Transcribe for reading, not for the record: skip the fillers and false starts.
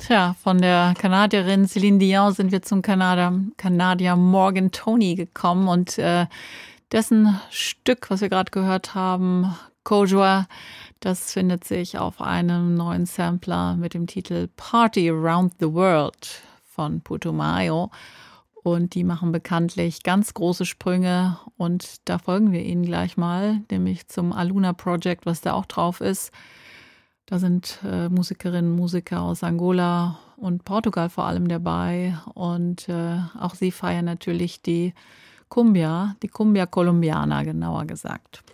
Tja, von der Kanadierin Celine Dion sind wir zum Kanadier Morgan Toney gekommen und dessen Stück, was wir gerade gehört haben, Kojua, das findet sich auf einem neuen Sampler mit dem Titel Party Around the World von Putumayo. Und die machen bekanntlich ganz große Sprünge und da folgen wir ihnen gleich mal, nämlich zum Aluna Project, was da auch drauf ist. Da sind Musikerinnen und Musiker aus Angola und Portugal vor allem dabei. Und auch sie feiern natürlich die Cumbia Colombiana, genauer gesagt.